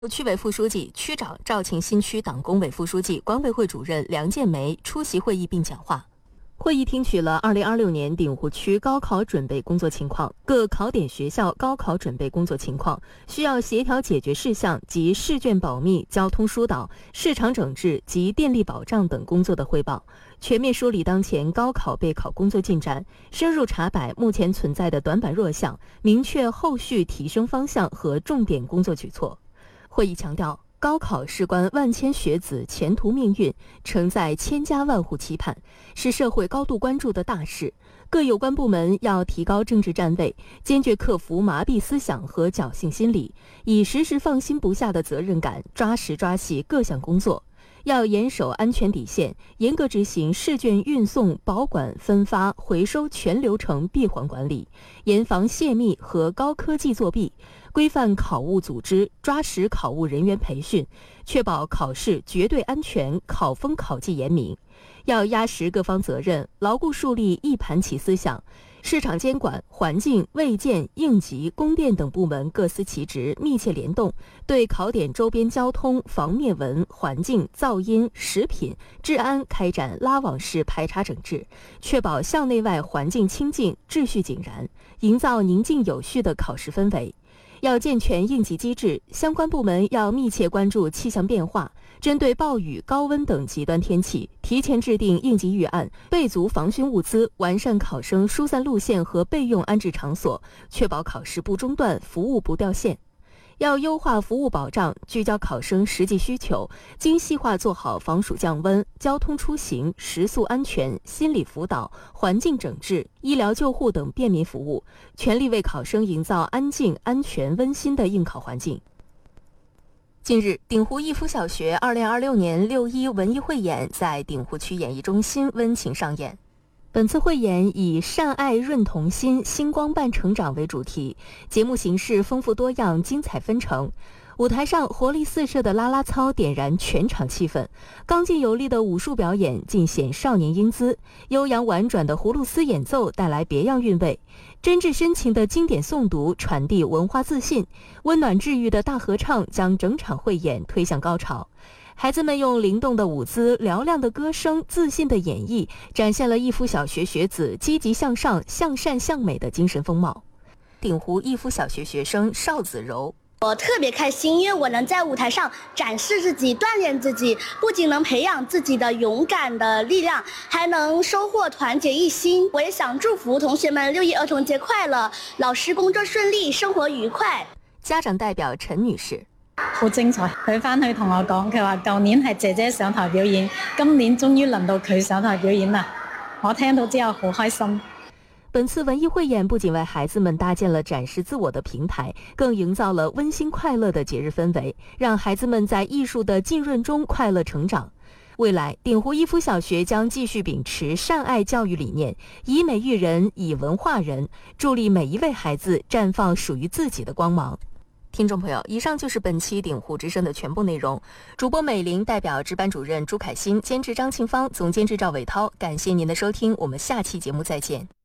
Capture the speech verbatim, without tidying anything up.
区委副书记、区长、肇庆新区党工委副书记、管委会主任梁建梅出席会议并讲话。会议听取了二零二六年鼎湖区高考准备工作情况、各考点学校高考准备工作情况、需要协调解决事项及试卷保密、交通疏导、市场整治及电力保障等工作的汇报，全面梳理当前高考备考工作进展，深入查摆目前存在的短板弱项，明确后续提升方向和重点工作举措。会议强调，高考事关万千学子前途命运，承载千家万户期盼，是社会高度关注的大事。各有关部门要提高政治站位，坚决克服麻痹思想和侥幸心理，以时时放心不下的责任感抓实抓细各项工作。要严守安全底线，严格执行试卷运送、保管、分发、回收全流程闭环管理，严防泄密和高科技作弊，规范考务组织，抓实考务人员培训，确保考试绝对安全，考风考纪严明。要压实各方责任，牢固树立一盘棋思想。市场监管、环境、卫健、应急、供电等部门各司其职，密切联动，对考点周边交通、防灭蚊、环境、噪音、食品、治安开展拉网式排查整治，确保校内外环境清净、秩序井然，营造宁静有序的考试氛围。要健全应急机制，相关部门要密切关注气象变化，针对暴雨、高温等极端天气，提前制定应急预案，备足防汛物资，完善考生疏散路线和备用安置场所，确保考试不中断，服务不掉线。要优化服务保障，聚焦考生实际需求，精细化做好防暑降温、交通出行、食宿安全、心理辅导、环境整治、医疗救护等便民服务，全力为考生营造安静、安全、温馨的应考环境。近日，鼎湖逸夫小学二零二六年六一文艺汇演在鼎湖区演艺中心温情上演。本次汇演以善爱润童心，星光伴成长为主题，节目形式丰富多样，精彩纷呈。舞台上活力四射的啦啦操点燃全场气氛，刚劲有力的武术表演尽显少年英姿，悠扬婉转的葫芦丝演奏带来别样韵味，真挚深情的经典诵读传递文化自信，温暖治愈的大合唱将整场汇演推向高潮。孩子们用灵动的舞姿、嘹亮的歌声、自信的演绎，展现了逸夫小学学子积极向上、向善向美的精神风貌。鼎湖逸夫小学学生邵子柔， 我特别开心，因为我能在舞台上展示自己、锻炼自己，不仅能培养自己的勇敢的力量，还能收获团结一心。我也想祝福同学们六一儿童节快乐，老師工作順利，生活愉快。 家長代表陳女士， 好精彩，佢翻去同我講，佢話舊年係姐姐上台表演，今年終於輪到佢上台表演啦。我聽到之後好開心。 本次文艺汇演不仅为孩子们搭建了展示自我的平台，更营造了温馨快乐的节日氛围，让孩子们在艺术的浸润中快乐成长。未来，鼎湖逸夫小学将继续秉持善爱教育理念，以美育人，以文化人，助力每一位孩子绽放属于自己的光芒。听众朋友，以上就是本期鼎湖之声的全部内容。主播美玲代表值班主任朱凯欣，监制张庆芳，总监制赵伟涛，感谢您的收听，我们下期节目再见。